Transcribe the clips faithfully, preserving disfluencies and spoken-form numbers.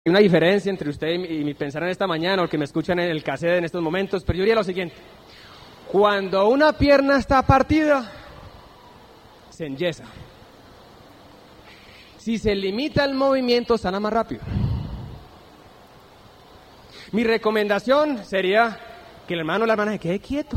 Hay una diferencia entre usted y mi, y mi pensar en esta mañana o el que me escuchan en el cassette en estos momentos, pero yo diría lo siguiente. Cuando una pierna está partida, se enyesa. Si se limita el movimiento, sana más rápido. Mi recomendación sería que el hermano o la hermana se quede quieto.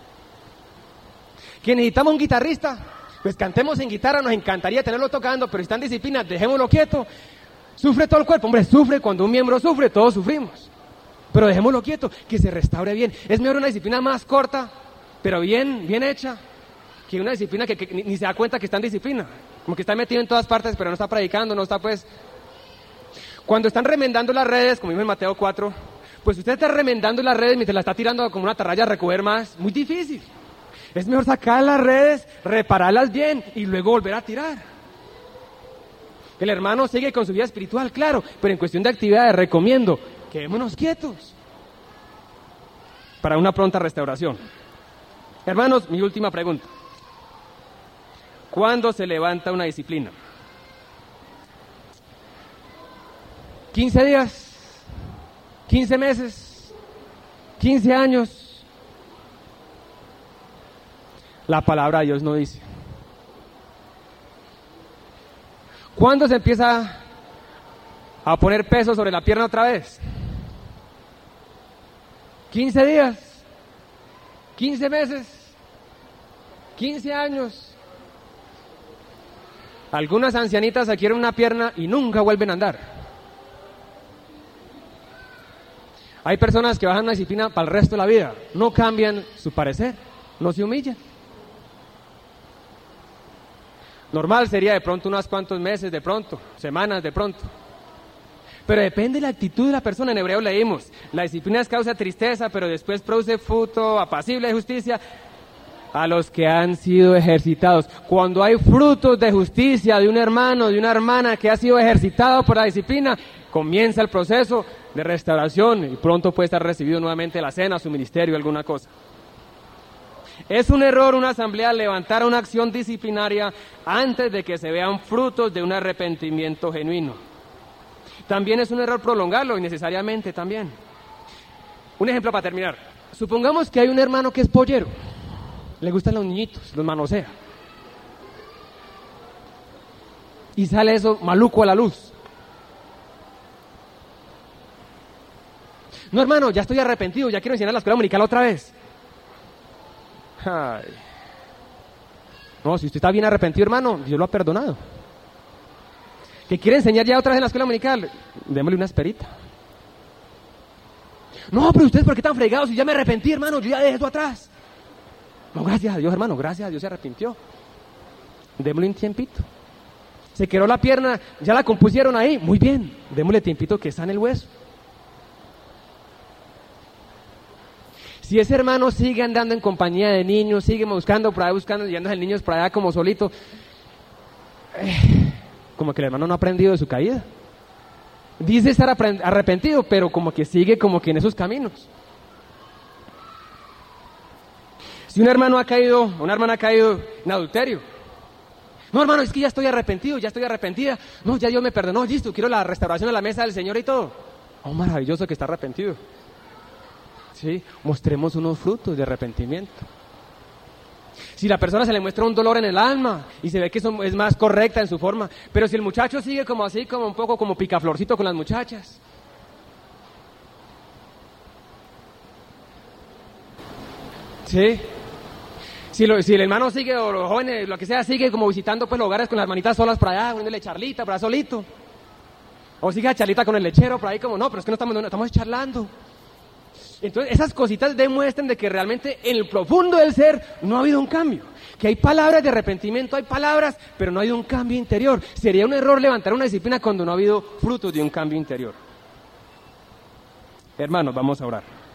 Que necesitamos un guitarrista, pues cantemos en guitarra, nos encantaría tenerlo tocando, pero si está en disciplina, dejémoslo quieto. Sufre todo el cuerpo, hombre, sufre, cuando un miembro sufre, todos sufrimos. Pero dejémoslo quieto, que se restaure bien. Es mejor una disciplina más corta, pero bien, bien hecha, que una disciplina que, que ni, ni se da cuenta que está en disciplina. Como que está metido en todas partes, pero no está predicando, no está pues... Cuando están remendando las redes, como dice en Mateo cuatro, pues usted está remendando las redes mientras la está tirando como una atarraya a recoger más, muy difícil. Es mejor sacar las redes, repararlas bien y luego volver a tirar. El hermano sigue con su vida espiritual, claro, pero en cuestión de actividades recomiendo, quedémonos quietos para una pronta restauración. Hermanos, mi última pregunta. ¿Cuándo se levanta una disciplina? ¿quince días? ¿quince meses? ¿quince años? La palabra de Dios no dice. ¿Cuándo se empieza a poner peso sobre la pierna otra vez? ¿quince días? ¿quince meses? ¿quince años? Algunas ancianitas adquieren una pierna y nunca vuelven a andar. Hay personas que bajan una disciplina para el resto de la vida, no cambian su parecer, no se humillan. Normal sería de pronto unos cuantos meses, de pronto, semanas, de pronto. Pero depende de la actitud de la persona. En Hebreo leímos, la disciplina es causa de tristeza, pero después produce fruto apacible de justicia a los que han sido ejercitados. Cuando hay frutos de justicia de un hermano, de una hermana que ha sido ejercitado por la disciplina, comienza el proceso de restauración y pronto puede estar recibido nuevamente la cena, su ministerio, alguna cosa. Es un error una asamblea levantar una acción disciplinaria antes de que se vean frutos de un arrepentimiento genuino. También es un error prolongarlo innecesariamente también. Un ejemplo para terminar. Supongamos que hay un hermano que es pollero. Le gustan los niñitos, los manosea. Y sale eso maluco a la luz. No, hermano, ya estoy arrepentido, ya quiero enseñar la escuela dominical otra vez. Ay. No, si usted está bien arrepentido, hermano, Dios lo ha perdonado. ¿Que quiere enseñar ya otra vez en la escuela dominical? Démosle una esperita. No, pero ustedes, ¿por qué están fregados? Si ya me arrepentí, hermano, yo ya dejé eso atrás. No, gracias a Dios, hermano, gracias a Dios se arrepintió. Démosle un tiempito. Se quebró la pierna, ya la compusieron ahí, muy bien, démosle tiempito que sane el hueso. Si ese hermano sigue andando en compañía de niños, sigue buscando por ahí, buscando, llevándose el niño por allá como solito, eh, como que el hermano no ha aprendido de su caída. Dice estar arrepentido, pero como que sigue como que en esos caminos. Si un hermano ha caído, una hermana ha caído en adulterio. No, hermano, es que ya estoy arrepentido, ya estoy arrepentida. No, ya Dios me perdonó, listo, quiero la restauración de la mesa del Señor y todo. Oh, maravilloso que está arrepentido. Sí, mostremos unos frutos de arrepentimiento. Si la persona se le muestra un dolor en el alma y se ve que eso es más correcta en su forma, pero si el muchacho sigue como así, como un poco como picaflorcito con las muchachas. Sí. Si, lo, si el hermano sigue, o los jóvenes, lo que sea, sigue como visitando pues los hogares con las hermanitas solas por allá, poniéndole charlita, por allá solito. O sigue a charlita con el lechero por ahí como, no, pero es que no estamos, no, estamos charlando. Entonces esas cositas demuestran de que realmente en el profundo del ser no ha habido un cambio, que hay palabras de arrepentimiento, hay palabras, pero no ha habido un cambio interior. Sería un error levantar una disciplina cuando no ha habido frutos de un cambio interior. Hermanos, vamos a orar.